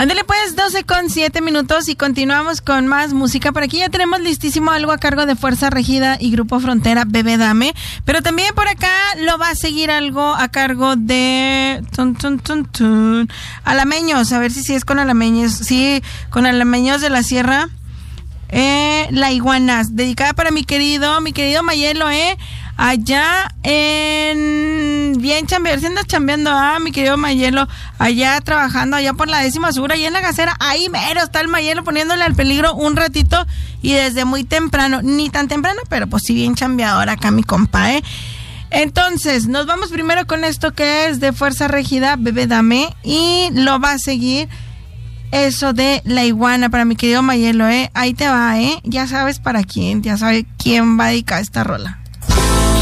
Ándale pues, 12:07 y continuamos con más música. Por aquí ya tenemos listísimo algo a cargo de Fuerza Regida y Grupo Frontera, Bebé Dame. Pero también por acá lo va a seguir algo a cargo de Alameños. A ver si es con Alameños. Sí, con Alameños de la Sierra. La Iguana, dedicada para mi querido Mayelo, allá bien chambeando, mi querido Mayelo, allá trabajando, allá por la 10ª Sur, allá en la Gacera, ahí mero está el Mayelo poniéndole al peligro un ratito y desde muy temprano, ni tan temprano, pero pues sí bien chambeador acá mi compa, Entonces, nos vamos primero con esto que es de Fuerza Regida, Bebé Dame, y lo va a seguir eso de La Iguana para mi querido Mayelo, ahí te va, ya sabes para quién, ya sabes quién va a dedicar esta rola.